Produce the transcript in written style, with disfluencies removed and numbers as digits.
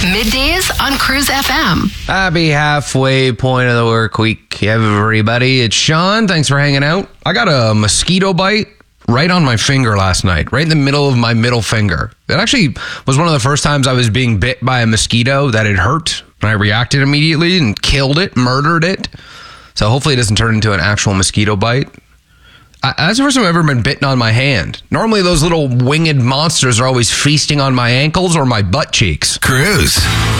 Middays on Cruise FM. Happy halfway point of the work week, everybody. It's Sean. Thanks for hanging out. I got a mosquito bite right on my finger last night, right in the middle of my middle finger. It actually was one of the first times I was being bit by a mosquito that it hurt. And I reacted immediately and killed it, murdered it. So hopefully it doesn't turn into an actual mosquito bite. That's the first time I've ever been bitten on my hand. Normally those little winged monsters are always feasting on my ankles or my butt cheeks. Cruise.